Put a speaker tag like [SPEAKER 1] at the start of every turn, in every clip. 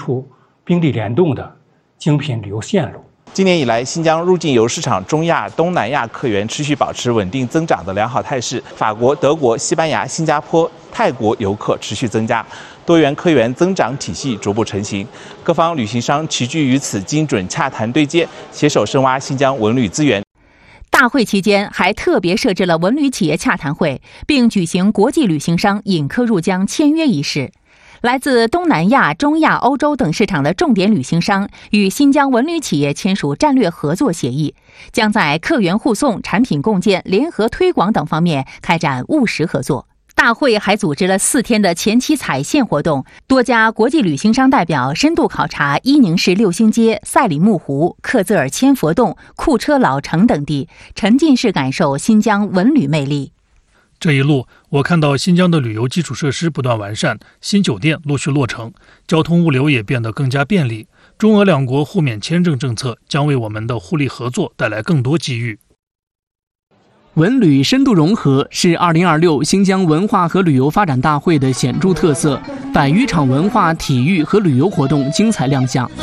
[SPEAKER 1] 出并利联动的精品旅游线路。
[SPEAKER 2] 今年以来，新疆入境游市场中亚、东南亚客源持续保持稳定增长的良好态势。法国、德国、西班牙、新加坡、泰国游客持续增加，多元客源增长体系逐步成型。各方旅行商齐聚于此，精准洽谈对接，携手深挖新疆文旅资源。
[SPEAKER 3] 大会期间还特别设置了文旅企业洽谈会，并举行国际旅行商引客入疆签约仪式。来自东南亚、中亚、欧洲等市场的重点旅行商与新疆文旅企业签署战略合作协议，将在客源护送、产品共建、联合推广等方面开展务实合作。大会还组织了4天的前期采线活动，多家国际旅行商代表深度考察伊宁市六星街、赛里木湖、克孜尔千佛洞、库车老城等地，沉浸式感受新疆文旅魅力。
[SPEAKER 4] 这一路，我看到新疆的旅游基础设施不断完善，新酒店陆续落成，交通物流也变得更加便利。中俄两国互免签证政策将为我们的互利合作带来更多机遇。
[SPEAKER 5] 文旅深度融合是2026新疆文化和旅游发展大会的显著特色，100余场文化、体育和旅游活动精彩亮相。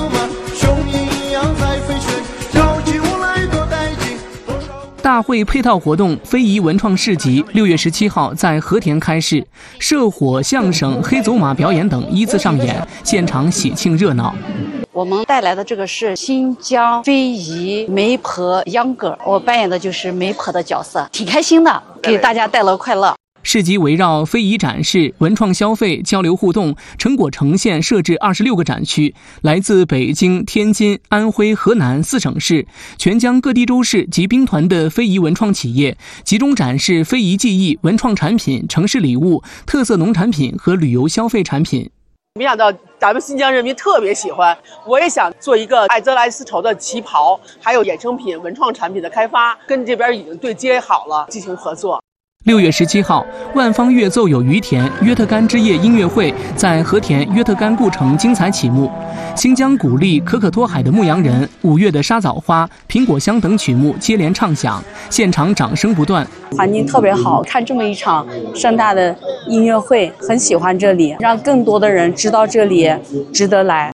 [SPEAKER 5] 大会配套活动非遗文创市集6月17号在和田开市，社火、相声、黑走马表演等依次上演，现场喜庆热闹。
[SPEAKER 6] 我们带来的这个是新疆非遗媒婆秧歌，我扮演的就是媒婆的角色，挺开心的，给大家带来快乐。
[SPEAKER 5] 市集围绕非遗展示、文创消费、交流互动、成果呈现设置26个展区，来自北京、天津、安徽、河南4省市、全疆各地州市及兵团的非遗文创企业集中展示非遗技艺、文创产品、城市礼物、特色农产品和旅游消费产品。
[SPEAKER 7] 没想到咱们新疆人民特别喜欢，我也想做一个艾泽莱丝绸的旗袍，还有衍生品、文创产品的开发，跟这边已经对接好了，进行合作。
[SPEAKER 5] 6月17号，万方乐奏有于田约特干之夜音乐会在和田约特干故城精彩启幕。新疆古丽、可可托海的牧羊人、5月的沙枣花、苹果香等曲目接连唱响，现场掌声不断。
[SPEAKER 6] 环境特别好，看这么一场盛大的音乐会，很喜欢这里，让更多的人知道这里值得来。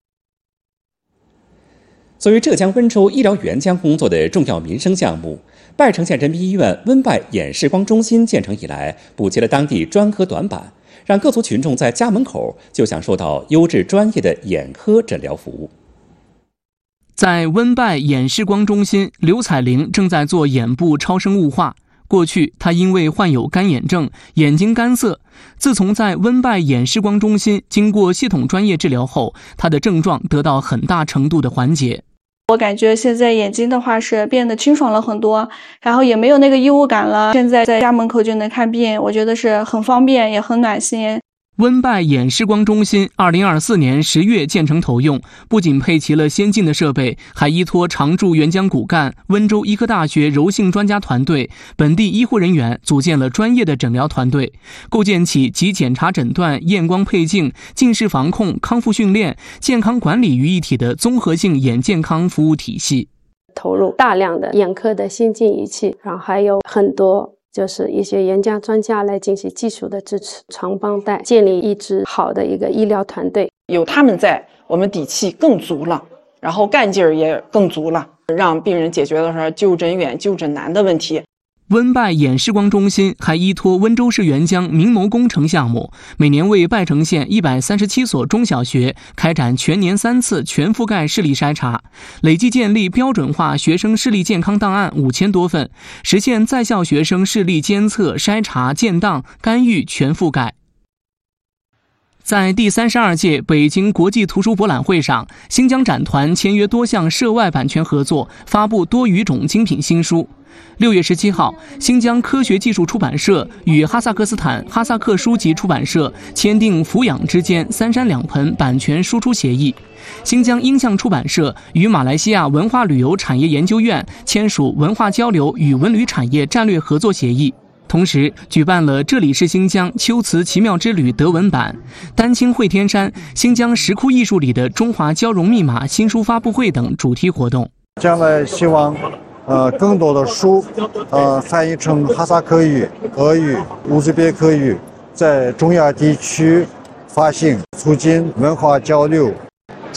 [SPEAKER 8] 作为浙江温州医疗援疆工作的重要民生项目，拜城县人民医院温拜眼视光中心建成以来，补齐了当地专科短板，让各族群众在家门口就享受到优质专业的眼科诊疗服务。
[SPEAKER 5] 在温拜眼视光中心，刘彩玲正在做眼部超声雾化。过去，她因为患有干眼症，眼睛干涩。自从在温拜眼视光中心经过系统专业治疗后，她的症状得到很大程度的缓解。
[SPEAKER 9] 我感觉现在眼睛的话是变得清爽了很多，然后也没有那个异物感了。现在在家门口就能看病，我觉得是很方便也很暖心。
[SPEAKER 5] 温拜眼视光中心2024年10月建成投用，不仅配齐了先进的设备，还依托常驻援疆骨干、温州医科大学柔性专家团队、本地医护人员，组建了专业的诊疗团队，构建起集检查诊断、验光配镜、近视防控、康复训练、健康管理于一体的综合性眼健康服务体系。
[SPEAKER 10] 投入大量的眼科的先进仪器，然后还有很多就是一些援疆专家来进行技术的支持，常帮带建立一支好的一个医疗团队。
[SPEAKER 11] 有他们在，我们底气更足了，然后干劲儿也更足了，让病人解决的是就诊远、就诊难的问题。
[SPEAKER 5] 温拜眼视光中心还依托温州市援疆明眸工程项目，每年为拜城县137所中小学开展全年3次全覆盖视力筛查，累计建立标准化学生视力健康档案5000多份，实现在校学生视力监测、筛查、建档、干预全覆盖。在第32届北京国际图书博览会上，新疆展团签约多项涉外版权合作，发布多语种精品新书。6月17号，新疆科学技术出版社与哈萨克斯坦哈萨克书籍出版社签订抚养之间3山2盆版权输出协议。新疆音像出版社与马来西亚文化旅游产业研究院签署文化交流与文旅产业战略合作协议。同时举办了这里是新疆秋瓷奇妙之旅德文版、丹青会天山新疆石窟艺术里的中华交融密码新书发布会等主题活动。
[SPEAKER 12] 将来希望更多的书翻译成哈萨克语、俄语、乌兹别克语，在中亚地区发行，促进文化交流。